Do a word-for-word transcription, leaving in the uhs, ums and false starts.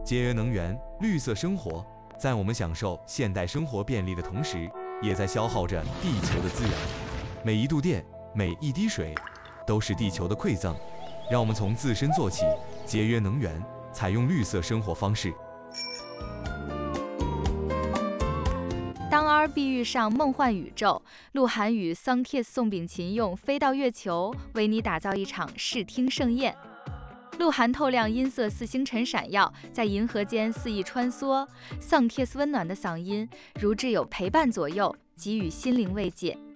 节约能源、绿色生活，在我们享受现代生活便利的同时，也在消耗着地球的资源。每一度电，每一滴水，都是地球的馈赠。让我们从自身做起，节约能源，采用绿色生活方式。 当 R B 遇上梦幻宇宙，鹿晗与 Songkiss 宋秉芹用飞到月球为你打造一场视听盛宴。鹿晗透亮音色似星辰闪耀，在银河间肆意穿梭。Songkiss 温暖的嗓音，如挚友陪伴左右，给予心灵慰藉。